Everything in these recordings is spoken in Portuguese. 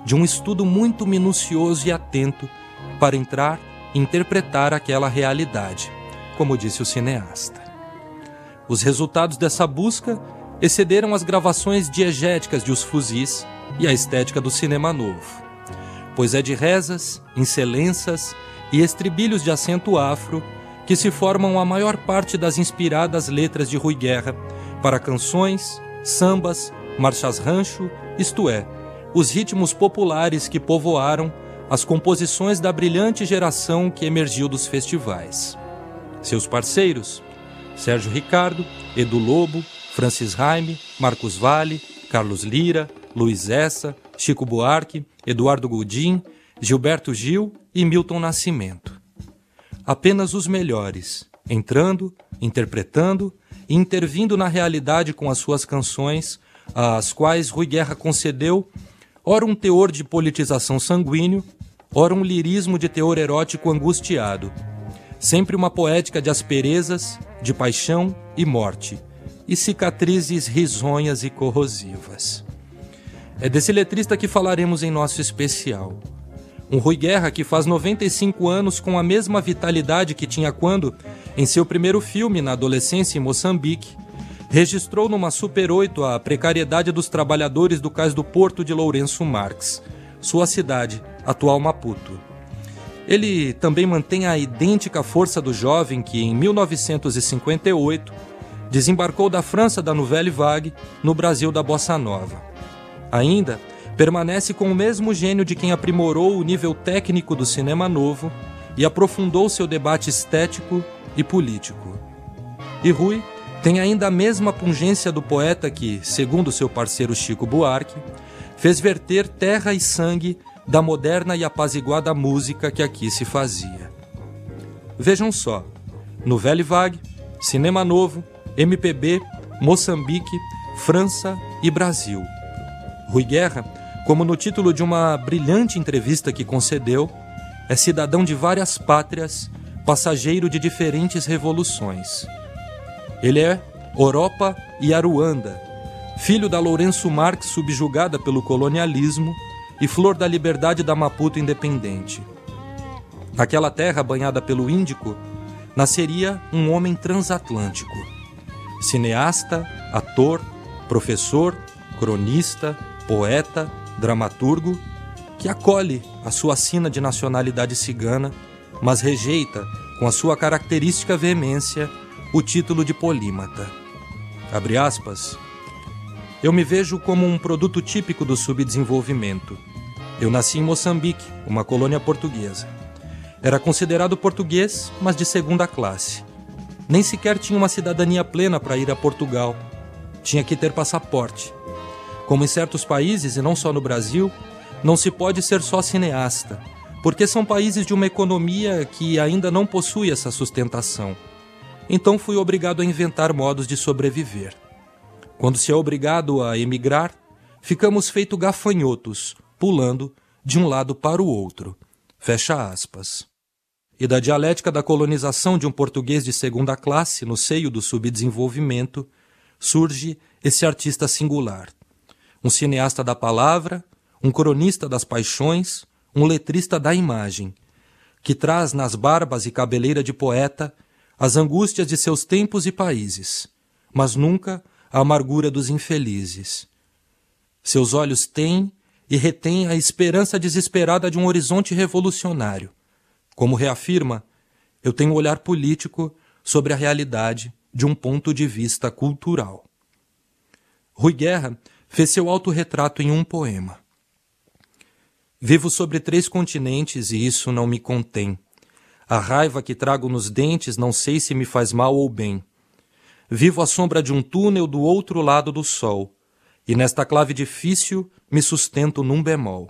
de um estudo muito minucioso e atento para entrar e interpretar aquela realidade, como disse o cineasta. Os resultados dessa busca excederam as gravações diegéticas de Os Fuzis e a estética do cinema novo, pois é de rezas, encelenças e estribilhos de acento afro que se formam a maior parte das inspiradas letras de Rui Guerra para canções, sambas, marchas rancho, isto é, os ritmos populares que povoaram as composições da brilhante geração que emergiu dos festivais. Seus parceiros, Sérgio Ricardo, Edu Lobo, Francis Raime, Marcos Valle, Carlos Lira, Luiz Essa, Chico Buarque, Eduardo Godin, Gilberto Gil e Milton Nascimento. Apenas os melhores, entrando, interpretando e intervindo na realidade com as suas canções, às quais Rui Guerra concedeu ora um teor de politização sanguíneo, ora um lirismo de teor erótico angustiado, sempre uma poética de asperezas, de paixão e morte, e cicatrizes risonhas e corrosivas. É desse letrista que falaremos em nosso especial. Um Rui Guerra que faz 95 anos com a mesma vitalidade que tinha quando, em seu primeiro filme, na adolescência em Moçambique, registrou numa Super 8 a precariedade dos trabalhadores do cais do Porto de Lourenço Marques, sua cidade, atual Maputo. Ele também mantém a idêntica força do jovem que, em 1958, desembarcou da França da Nouvelle Vague no Brasil da Bossa Nova. Ainda permanece com o mesmo gênio de quem aprimorou o nível técnico do cinema novo e aprofundou seu debate estético e político. E Rui tem ainda a mesma pungência do poeta que, segundo seu parceiro Chico Buarque, fez verter terra e sangue da moderna e apaziguada música que aqui se fazia. Vejam só, Nouvelle Vague, Cinema Novo, MPB, Moçambique, França e Brasil. Rui Guerra, como no título de uma brilhante entrevista que concedeu, é cidadão de várias pátrias, passageiro de diferentes revoluções. Ele é Europa e Aruanda, filho da Lourenço Marques subjugada pelo colonialismo e flor da liberdade da Maputo independente. Naquela terra banhada pelo Índico, nasceria um homem transatlântico. Cineasta, ator, professor, cronista, poeta, dramaturgo, que acolhe a sua sina de nacionalidade cigana, mas rejeita, com a sua característica veemência, o título de polímata. Abre aspas. Eu me vejo como um produto típico do subdesenvolvimento. Eu nasci em Moçambique, uma colônia portuguesa. Era considerado português, mas de segunda classe. Nem sequer tinha uma cidadania plena para ir a Portugal. Tinha que ter passaporte. Como em certos países, e não só no Brasil, não se pode ser só cineasta, porque são países de uma economia que ainda não possui essa sustentação. Então fui obrigado a inventar modos de sobreviver. Quando se é obrigado a emigrar, ficamos feito gafanhotos, pulando de um lado para o outro. Fecha aspas. E da dialética da colonização de um português de segunda classe no seio do subdesenvolvimento, surge esse artista singular. Um cineasta da palavra, um cronista das paixões, um letrista da imagem, que traz nas barbas e cabeleira de poeta as angústias de seus tempos e países, mas nunca a amargura dos infelizes. Seus olhos têm e retêm a esperança desesperada de um horizonte revolucionário. Como reafirma, eu tenho um olhar político sobre a realidade de um ponto de vista cultural. Rui Guerra fez seu autorretrato em um poema. Vivo sobre 3 continentes e isso não me contém. A raiva que trago nos dentes não sei se me faz mal ou bem. Vivo à sombra de um túnel do outro lado do sol, e nesta clave difícil me sustento num bemol.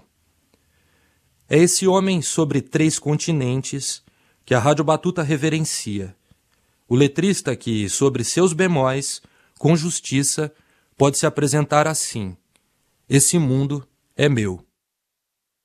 É esse homem sobre 3 continentes que a Rádio Batuta reverencia. O letrista que, sobre seus bemóis, com justiça, pode se apresentar assim: esse mundo é meu.